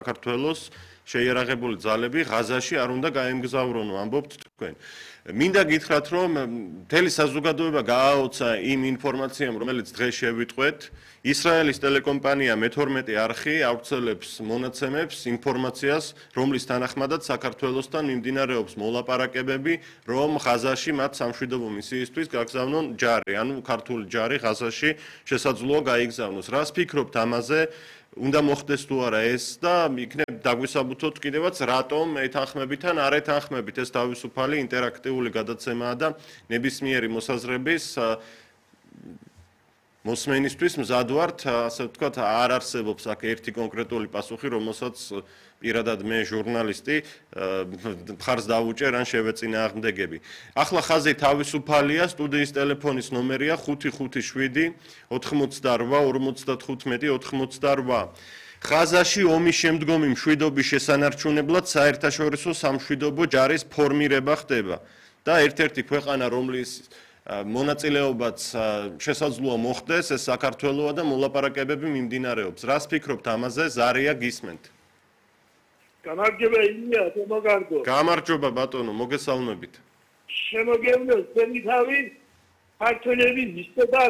საქართველოს შეიარაღებული ძალები ღაზაში არ უნდა გაემგზავრონო, ამბობთ თქვენ. მინდა გითხრათ, რომ მთელი საზოგადოება გააოცა იმ ინფორმაციამ, რომელიც დღეს შევიტყვეთ. ისრაელის ტელეკომპანია მე-12 არხი ავრცელებს მონაცემებს, ინფორმაციას, რომლის თანახმადაც საქართველოსთან მიმდინარეობს მოლაპარაკებები, რომ ღაზაში მათ სამშვიდობო მისიისთვის გაგზავნონ ჯარი, ანუ ქართული ჯარი ღაზაში შესაძლოა გაიგზავნოს. რას ფიქრობთ ამაზე? უნდა მოხდეს თუ არა ეს და იქნებ დაგვისაბუთოთ კიდევაც რატომ ეთანხმებით ან არ ეთანხმებით ეს თავისუფალი ინტერაქტიული გადაცემაა და ნებისმიერი მოსაზრების მოსმენისთვის მზად ვართ, ასე ვთქვათ, არ არსებობს აქ ერთი კონკრეტული პასუხი, რომელსაც პირადად მე ჟურნალისტი მხარს დავუჭერ ან შევეწინააღმდეგები. ახლა ხაზი თავისუფალია, სტუდიის ტელეფონის ნომერია 557 88 55 88. ღაზაში ომის შემდგომი მშვიდობის შესანარჩუნებლად საერთაშორისო სამშვიდობო ჯარის ფორმირება ხდება და ერთ-ერთი ქვეყანა, რომლის მონაწილეობაც შესაძლოა მოხდეს, ეს საქართველოა და მოლაპარაკებები მიმდინარეობს. რას ფიქრობთ ამაზე? ზარია გისმენთ. გამარჯობა ილია, მოგარგო. გამარჯობა ბატონო, მოგესალმებით. შემოგევნოს თქვენი თავი ქართველების ისედა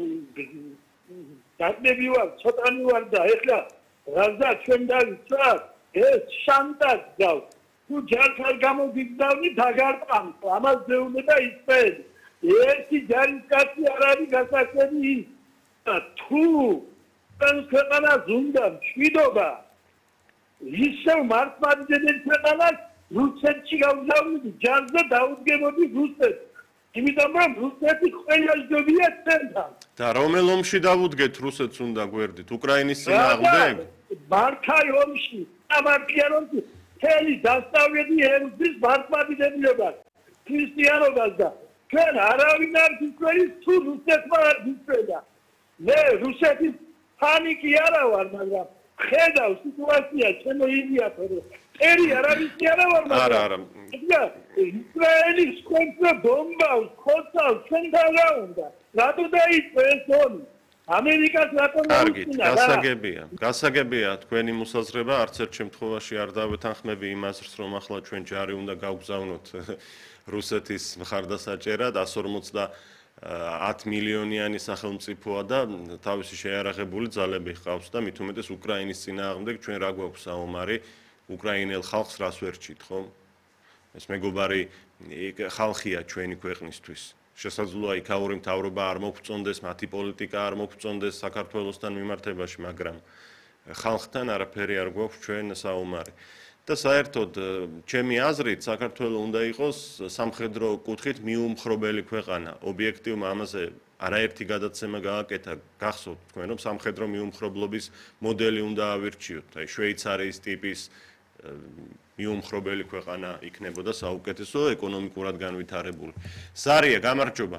დაგნები ვარ, ცოტანი ვარ და ეხლა რაზა ჩვენ დავიცვათ, ეს შანტაჟ გავს. თუ ჯართან გამოგიგზავნი დაგარყამ, ამას ზეუნება ისრაელი. ერთი ჯარის კაცი არ არის გასაკვირი ის. თუ ქვეყანას უნდა მშვიდობა ისევ მართლმადიდებელი ქვეყანას რუსეთში გავგზავნით ჯარს და დაუდგებოდი რუსეთს. იმიტომ რომ რუსეთი ყველა ჯობია ცენტრალ. და რომელ ომში დავუდგეთ რუსეთს უნდა გვერდით? უკრაინის წინააღმდეგ? მართავ ომში. ამარკიან ომში. თელი დასავლეთი ერების მართლმადიდებლობას, ქრისტიანობას და ჩვენ არავინ არ გიქვერის თუ რუსეთმა არ გიქვედა. მე რუსეთის ფანიკი არა ვარ, მაგრამ ხედავ სიტუაცია ჩემო იდიათო. ერი არავისი არა ვარ, მაგრამ ისრაელის კონტრა ბომბავს, ხოცავს, ჩვენ დავაუნდა. რატო დაიწყო ეს ომი? ამერიკას რატომ დაიწყო? გასაგებია თქვენი მოსაზრება, არც ერთ შემთხვევაში არ დავეთანხმები იმას, რომ ახლა ჩვენ ჯარი უნდა გავგზავნოთ რუსეთის მხარდასაჭერად 150 მილიონიანი სახელმწიფოა და თავისი შეიარაღებული ძალები ჰყავს და მით უმეტეს უკრაინის წინააღმდეგ ჩვენ რა გვაქვს საომარი უკრაინელ ხალხს რას ვერჩით, ხო? ეს მეგობარი ხალხია ჩვენი ქვეყნისთვის. შესაძლოა იქაური მთავრობა არ მოგწონდეს, მათი პოლიტიკა არ მოგწონდეს საქართველოსთან მიმართებაში, მაგრამ ხალხთან არაფერი არ გვაქვს ჩვენ საომარი. და საერთოდ ჩემი აზრით საქართველო უნდა იყოს სამხედრო კუთხით მიუმხრობელი ქვეყანა. ობიექტივმა ამაზე არაერთი გადაცემა გააკეთა, გახსოვთ თქვენ, რომ სამხედრო მიუმხრობლობის მოდელი უნდა ავირჩიოთ. აი შვეიცარიის ტიპის მიუმხრობელი ქვეყანა იქნებოდა საუკეთესო ეკონომიკურად განვითარებული. ზარია, გამარჯობა.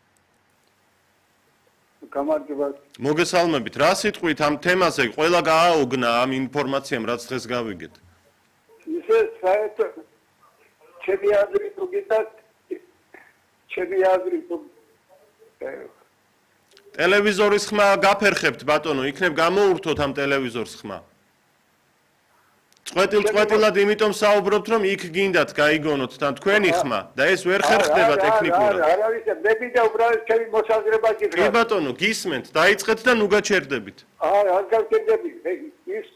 გამარჯობა. მოგესალმებით. რა სიტყვით ამ თემაზე ყველა გააოგნა ამ ინფორმაციამ, რაც დღეს გავიგეთ? ისე საერთოდ ჩემი აზრით უგიტათ ჩემი აზრით ტელევიზორის ხმა გაფერხებთ ბატონო, იქნებ გამოურთოთ ამ ტელევიზორს ხმა. წყვეტილად იმიტომ საუბრობთ, რომ იქ გინდათ გაიგონოთ თან თქვენი ხმა და ეს ვერ ხერხდება ტექნიკურად. არა ვიცი, მე მინდა უბრალოდ ჩემი მოსაზრება გითხრათ. კი ბატონო, გისმენთ, დაიწყეთ და ნუ გაჩერდებით. არ გავჩერდები. ის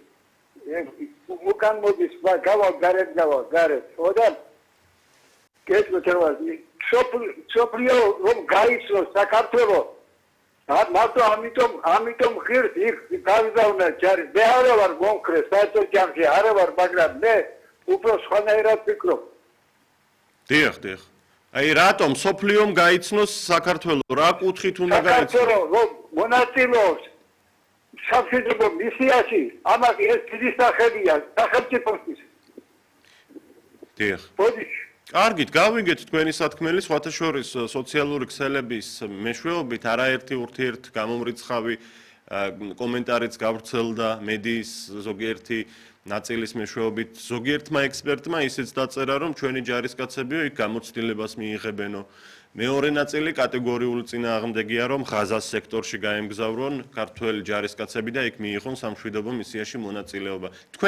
უკან მოდის, გავალ გარეთ. ოდან კეთილად სოფლიო რომ გაიცნოს საქართველოს მარტო ამიტომ ღირს იქ გავიზავნა ჯარი. მე არა ვარ მონკრე საერთოდ ჯამში არა ვარ, მაგრამ მე უფრო სხვანაირად ვფიქრობ. დიახ. აი რატომ სოფლიომ გაიცნოს საქართველოს? რა კუთხით უნდა გაიცნოს? საქართველოს რომ მონაწილეობს სამშვიდობო მისიაში, ამას ეს დიდი სახელია სახელმწიფოსთვის. დიახ. ბოდიშ კარგით, გავიგეთ თქვენი სათქმელი, სხვათა შორის სოციალური ქსელების მეშვეობით არაერთი ურთიერთ გამომრიცხავი კომენტარიც გავრცელდა მედიის ზოგიერთი ნაწილის მეშვეობით, ზოგიერთმა ექსპერტმა ისიც დაწერა, რომ ჩვენი ჯარისკაცებიო იქ გამოცდილებას მიიღებენო. მეორე ნაწილი კატეგორიული წინააღმდეგია, რომ ღაზას სექტორში გაემგზავრონ ქართველი ჯარისკაცები და იქ მიიღონ სამშვიდობო მისიაში მონაწილეობა.